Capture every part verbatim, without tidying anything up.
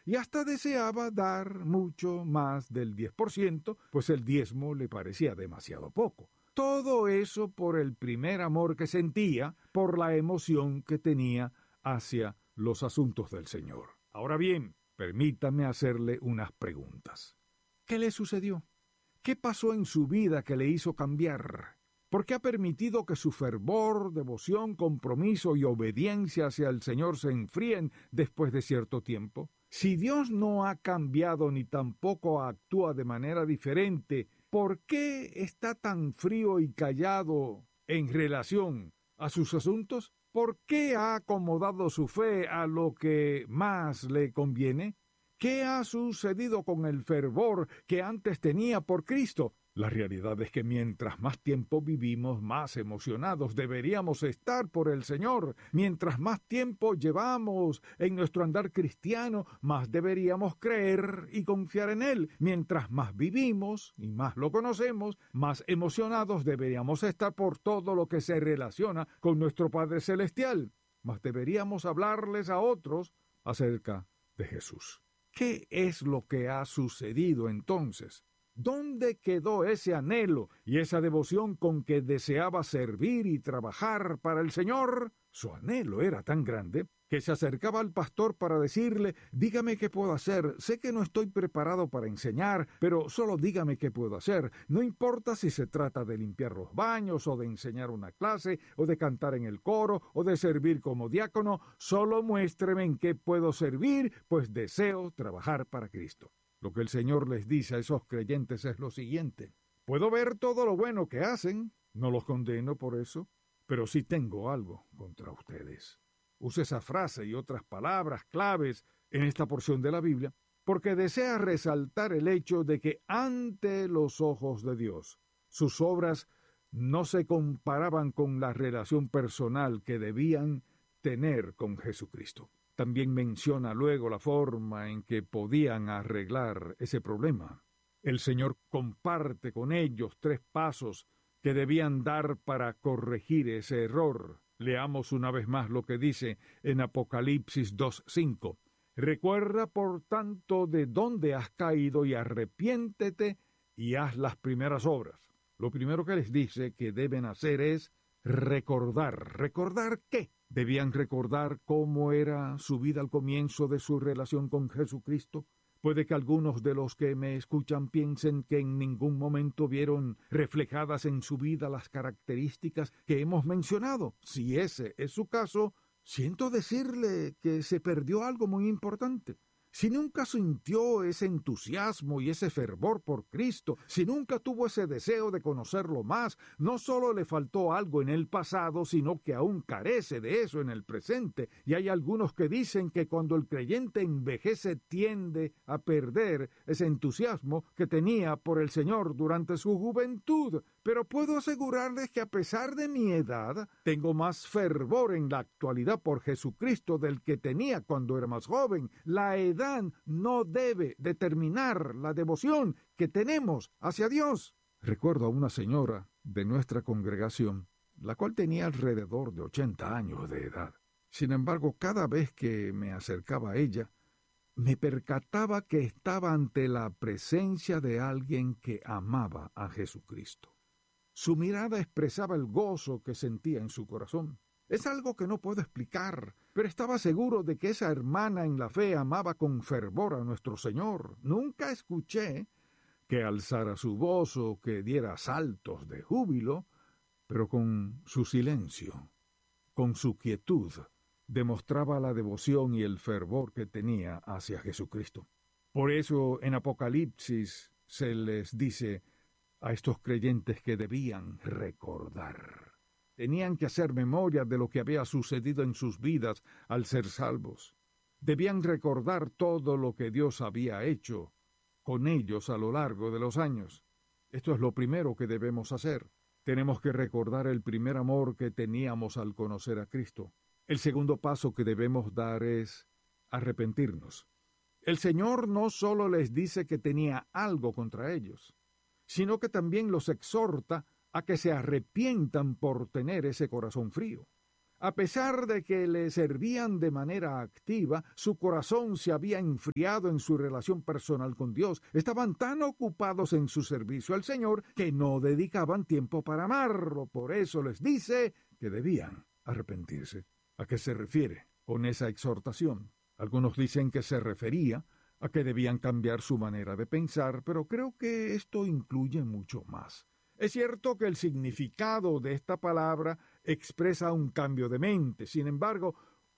y hasta deseaba dar mucho más del diez por ciento, pues el diezmo le parecía demasiado poco. Todo eso por el primer amor que sentía, por la emoción que tenía hacia los asuntos del Señor. Ahora bien, permítame hacerle unas preguntas. ¿Qué le sucedió? ¿Qué pasó en su vida que le hizo cambiar? ¿Por qué ha permitido que su fervor, devoción, compromiso y obediencia hacia el Señor se enfríen después de cierto tiempo? Si Dios no ha cambiado ni tampoco actúa de manera diferente, ¿por qué está tan frío y callado en relación a sus asuntos? ¿Por qué ha acomodado su fe a lo que más le conviene? ¿Qué ha sucedido con el fervor que antes tenía por Cristo? La realidad es que mientras más tiempo vivimos, más emocionados deberíamos estar por el Señor. Mientras más tiempo llevamos en nuestro andar cristiano, más deberíamos creer y confiar en Él. Mientras más vivimos y más lo conocemos, más emocionados deberíamos estar por todo lo que se relaciona con nuestro Padre Celestial. Más deberíamos hablarles a otros acerca de Jesús. ¿Qué es lo que ha sucedido entonces? ¿Dónde quedó ese anhelo y esa devoción con que deseaba servir y trabajar para el Señor? Su anhelo era tan grande que se acercaba al pastor para decirle: dígame qué puedo hacer, sé que no estoy preparado para enseñar, pero solo dígame qué puedo hacer. No importa si se trata de limpiar los baños, o de enseñar una clase, o de cantar en el coro, o de servir como diácono, solo muéstreme en qué puedo servir, pues deseo trabajar para Cristo. Lo que el Señor les dice a esos creyentes es lo siguiente: puedo ver todo lo bueno que hacen, no los condeno por eso, pero sí tengo algo contra ustedes. Use esa frase y otras palabras claves en esta porción de la Biblia, porque desea resaltar el hecho de que ante los ojos de Dios, sus obras no se comparaban con la relación personal que debían tener con Jesucristo. También menciona luego la forma en que podían arreglar ese problema. El Señor comparte con ellos tres pasos que debían dar para corregir ese error. Leamos una vez más lo que dice en Apocalipsis dos cinco. Recuerda, por tanto, de dónde has caído y arrepiéntete y haz las primeras obras. Lo primero que les dice que deben hacer es recordar. ¿Recordar qué? Debían recordar cómo era su vida al comienzo de su relación con Jesucristo. Puede que algunos de los que me escuchan piensen que en ningún momento vieron reflejadas en su vida las características que hemos mencionado. Si ese es su caso, siento decirle que se perdió algo muy importante. Si nunca sintió ese entusiasmo y ese fervor por Cristo, si nunca tuvo ese deseo de conocerlo más, no solo le faltó algo en el pasado, sino que aún carece de eso en el presente. Y hay algunos que dicen que cuando el creyente envejece tiende a perder ese entusiasmo que tenía por el Señor durante su juventud. Pero puedo asegurarles que a pesar de mi edad, tengo más fervor en la actualidad por Jesucristo del que tenía cuando era más joven. La edad no debe determinar la devoción que tenemos hacia Dios. Recuerdo a una señora de nuestra congregación, la cual tenía alrededor de ochenta años de edad. Sin embargo, cada vez que me acercaba a ella, me percataba que estaba ante la presencia de alguien que amaba a Jesucristo. Su mirada expresaba el gozo que sentía en su corazón. Es algo que no puedo explicar, pero estaba seguro de que esa hermana en la fe amaba con fervor a nuestro Señor. Nunca escuché que alzara su voz o que diera saltos de júbilo, pero con su silencio, con su quietud, demostraba la devoción y el fervor que tenía hacia Jesucristo. Por eso en Apocalipsis se les dice a estos creyentes que debían recordar. Tenían que hacer memoria de lo que había sucedido en sus vidas al ser salvos. Debían recordar todo lo que Dios había hecho con ellos a lo largo de los años. Esto es lo primero que debemos hacer. Tenemos que recordar el primer amor que teníamos al conocer a Cristo. El segundo paso que debemos dar es arrepentirnos. El Señor no solo les dice que tenía algo contra ellos, sino que también los exhorta a que se arrepientan por tener ese corazón frío. A pesar de que le servían de manera activa, su corazón se había enfriado en su relación personal con Dios. Estaban tan ocupados en su servicio al Señor que no dedicaban tiempo para amarlo. Por eso les dice que debían arrepentirse. ¿A qué se refiere con esa exhortación? Algunos dicen que se refería a que debían cambiar su manera de pensar, pero creo que esto incluye mucho más. Es cierto que el significado de esta palabra expresa un cambio de mente. Sin embargo,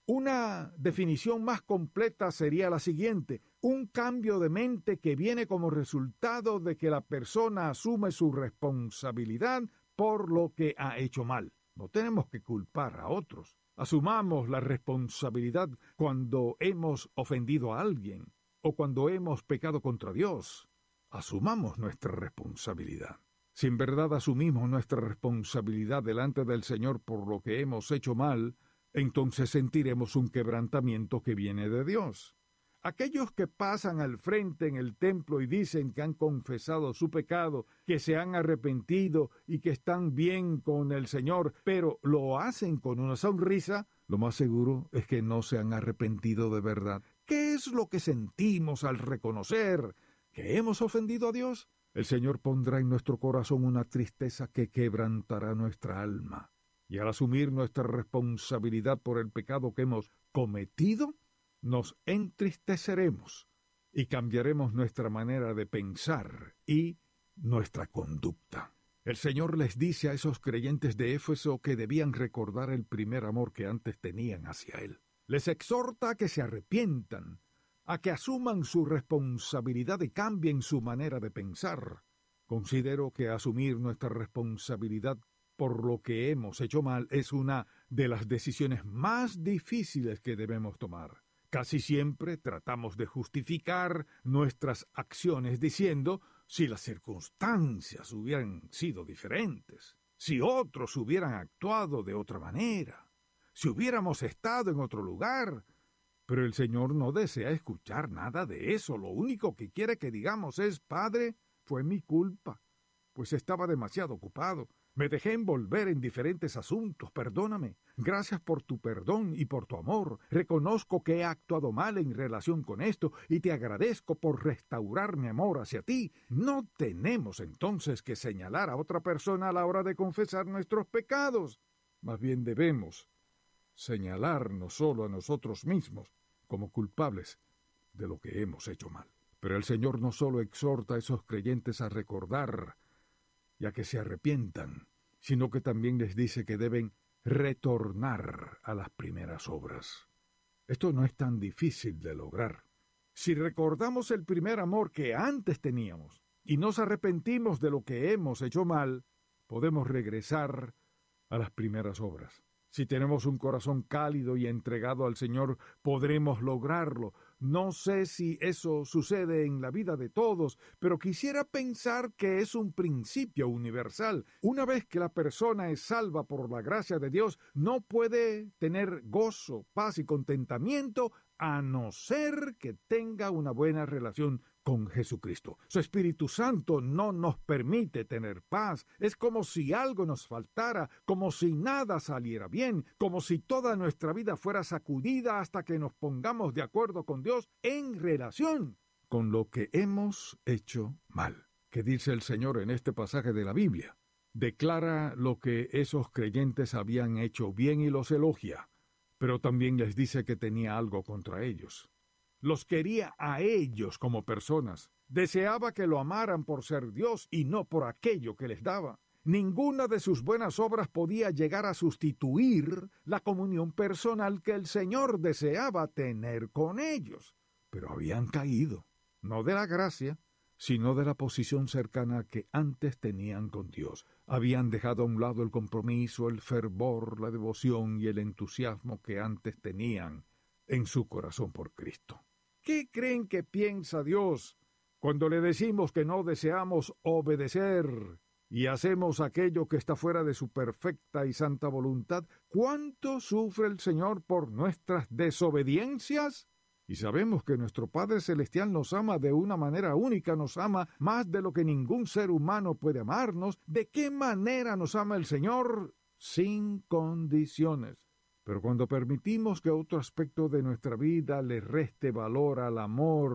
una definición más completa sería la siguiente: un cambio de mente que viene como resultado de que la persona asume su responsabilidad por lo que ha hecho mal. No tenemos que culpar a otros. Asumamos la responsabilidad cuando hemos ofendido a alguien o cuando hemos pecado contra Dios. Asumamos nuestra responsabilidad. Si en verdad asumimos nuestra responsabilidad delante del Señor por lo que hemos hecho mal, entonces sentiremos un quebrantamiento que viene de Dios. Aquellos que pasan al frente en el templo y dicen que han confesado su pecado, que se han arrepentido y que están bien con el Señor, pero lo hacen con una sonrisa, lo más seguro es que no se han arrepentido de verdad. ¿Qué es lo que sentimos al reconocer que hemos ofendido a Dios? El Señor pondrá en nuestro corazón una tristeza que quebrantará nuestra alma. Y al asumir nuestra responsabilidad por el pecado que hemos cometido, nos entristeceremos y cambiaremos nuestra manera de pensar y nuestra conducta. El Señor les dice a esos creyentes de Éfeso que debían recordar el primer amor que antes tenían hacia Él. Les exhorta a que se arrepientan, a que asuman su responsabilidad y cambien su manera de pensar. Considero que asumir nuestra responsabilidad por lo que hemos hecho mal es una de las decisiones más difíciles que debemos tomar. Casi siempre tratamos de justificar nuestras acciones diciendo: si las circunstancias hubieran sido diferentes, si otros hubieran actuado de otra manera, si hubiéramos estado en otro lugar. Pero el Señor no desea escuchar nada de eso. Lo único que quiere que digamos es: Padre, fue mi culpa, pues estaba demasiado ocupado. Me dejé envolver en diferentes asuntos, perdóname. Gracias por tu perdón y por tu amor. Reconozco que he actuado mal en relación con esto y te agradezco por restaurar mi amor hacia ti. No tenemos entonces que señalar a otra persona a la hora de confesar nuestros pecados. Más bien debemos señalarnos solo a nosotros mismos como culpables de lo que hemos hecho mal. Pero el Señor no solo exhorta a esos creyentes a recordar y a que se arrepientan, sino que también les dice que deben retornar a las primeras obras. Esto no es tan difícil de lograr. Si recordamos el primer amor que antes teníamos y nos arrepentimos de lo que hemos hecho mal, podemos regresar a las primeras obras. Si tenemos un corazón cálido y entregado al Señor, podremos lograrlo. No sé si eso sucede en la vida de todos, pero quisiera pensar que es un principio universal. Una vez que la persona es salva por la gracia de Dios, no puede tener gozo, paz y contentamiento a no ser que tenga una buena relación con Jesucristo. Su Espíritu Santo no nos permite tener paz. Es como si algo nos faltara, como si nada saliera bien, como si toda nuestra vida fuera sacudida hasta que nos pongamos de acuerdo con Dios en relación con lo que hemos hecho mal. ¿Qué dice el Señor en este pasaje de la Biblia? Declara lo que esos creyentes habían hecho bien y los elogia, pero también les dice que tenía algo contra ellos. Los quería a ellos como personas. Deseaba que lo amaran por ser Dios y no por aquello que les daba. Ninguna de sus buenas obras podía llegar a sustituir la comunión personal que el Señor deseaba tener con ellos. Pero habían caído, no de la gracia, sino de la posición cercana que antes tenían con Dios. Habían dejado a un lado el compromiso, el fervor, la devoción y el entusiasmo que antes tenían en su corazón por Cristo. ¿Qué creen que piensa Dios cuando le decimos que no deseamos obedecer y hacemos aquello que está fuera de su perfecta y santa voluntad? ¿Cuánto sufre el Señor por nuestras desobediencias? Y sabemos que nuestro Padre Celestial nos ama de una manera única, nos ama más de lo que ningún ser humano puede amarnos. ¿De qué manera nos ama el Señor? Sin condiciones. Pero cuando permitimos que otro aspecto de nuestra vida le reste valor al amor